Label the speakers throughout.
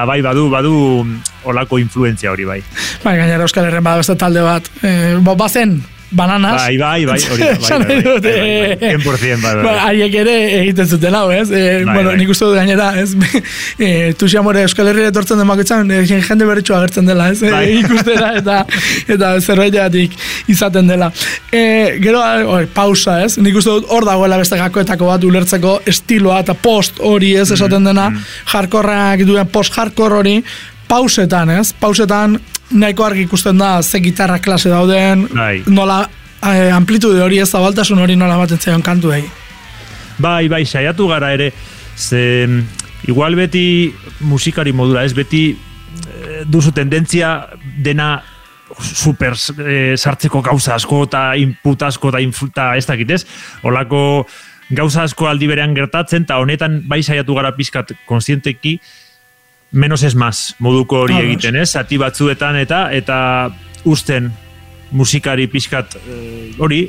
Speaker 1: bai, badu olako influentzia hori, bai.
Speaker 2: Bai, gainera Euskal Herren bada beste talde bat. Bazen, Bananas.
Speaker 1: Bai, hori, bai. 100%, bai.
Speaker 2: Haiek ere egiten zuten hau, ez? Bueno, nik uste dut gainera, ez? Tuxiamore Euskal Herri etortzen den bakoitzan, jende berritxu agertzen dela, ez? Ikustera eta zerbaiteatik izaten dela. Gero, pausa, ez? Nik uste dut hor dagoela beste gakoetako bat ulertzeko estiloa eta post hori, ez? Esaten dena, hardcorrak duen post-hardcore hori, pausetan, ez? Pausetan nahiko argi ikusten da ze gitarra klase dauden, nola amplitude hori ez zabaltasun hori nola baten zaion kantuei.
Speaker 1: Bai, saiatu gara ere, ze igual beti musikari modura, ez beti duzu tendentzia dena super sartzeko gauza asko eta input asko eta ez dakit ez, holako gauza asko aldi berean gertatzen, eta honetan bai saiatu gara pizkat konstienteki, menos es más, moduko hori egiten, ez? Zati batzuetan eta usten musikari pixkat hori,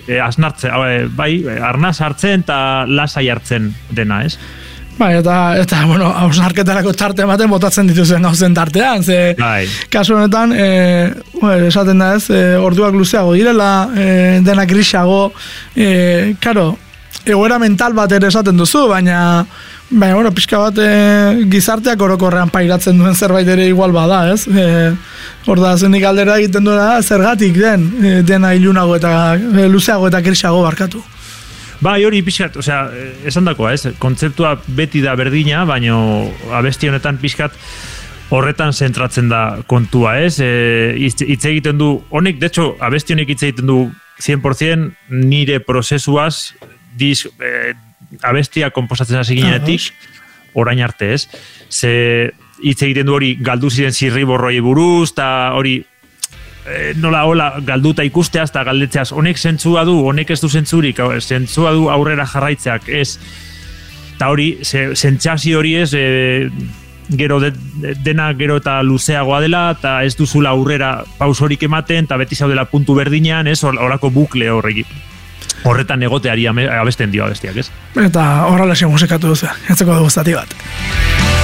Speaker 1: arnaz hartzen eta lasai hartzen dena, ez?
Speaker 2: Bai, eta bueno, hausnarketarako tarte ematen botatzen dituzen gauzen tartean, ze kasu honetan, esaten da ez, orduak luzeago direla, dena grisago, karo, egoera mental bat ere esaten duzu, baina bueno, pixka bat gizarteak orokorrean pairatzen duen zerbait ere igual bada, ez? Horda, zenik aldera egiten duela, zergatik dena ilunago eta luzeago eta grisago barkatu.
Speaker 1: Bai, hori pixkat, osea, esan dakoa, ez? Kontzeptua beti da berdina, baina abesti honetan pixkat horretan zentratzen da kontua, ez? Hitz egiten du, honek, de hecho, abesti honek hitz egiten du 100% nire prozesuaz, abestia komposatzen hasi ginenetik, orain arte, ez? Ze hitz egiten du hori galdu ziren zirriborroi buruz, eta hori nola hola galduta ikusteaz eta galdetzeaz, honek zentzua du, honek ez du zentzurik, zentzua du aurrera jarraitzeak, ez? Eta hori, zentzazio hori ez, gero dena gero eta luzeagoa dela, eta ez duzula aurrera pausorik ematen, eta beti zaudela puntu berdinean, ez? Horako bukle horretan egoteari abesten dio abestiak, ez?
Speaker 2: Eta horrela musikatu duzu, entzeko dugu zati bat.